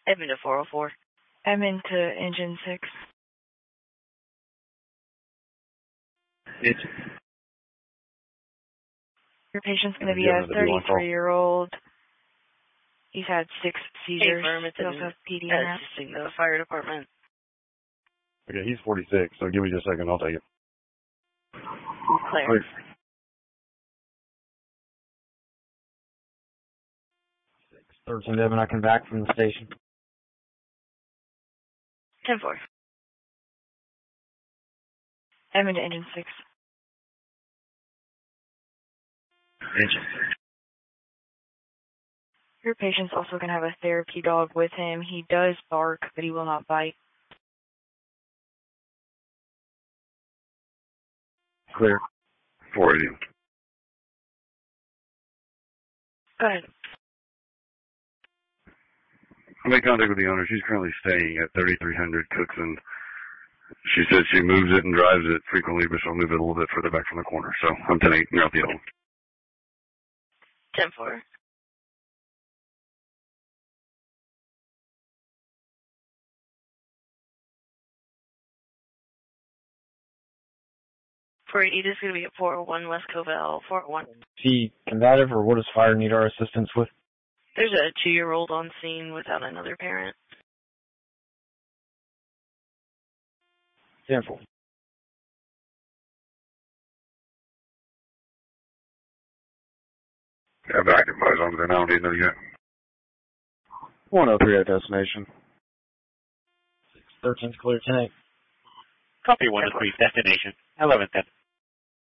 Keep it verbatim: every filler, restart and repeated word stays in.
Admin to four oh four. Admin to engine six. It's Your patient's going to be a thirty-three-year-old. He's had six seizures. He also has P D N S. Assisting the fire department. Okay, he's forty-six, so give me just a second. I'll take it. Clear. Clear. thirteen Devin, I come back from the station. ten four. Admin to engine six. Engine. Your patient's also going to have a therapy dog with him. He does bark, but he will not bite. Clear. four eighty. Go ahead. I made contact with the owner. She's currently staying at thirty-three hundred Cookson. She says she moves it and drives it frequently, but she'll move it a little bit further back from the corner. So I'm ten eight, you're out the other one. ten four. four eighty, this is going to be at four oh one West Covell, four oh one. Is he combative, or what does fire need our assistance with? There's a two-year-old on scene without another parent. ten four. Yeah, back at my zone, then I don't need to yet. one oh three at destination. thirteen's clear, ten eight. Copy one oh three, destination, eleven ten.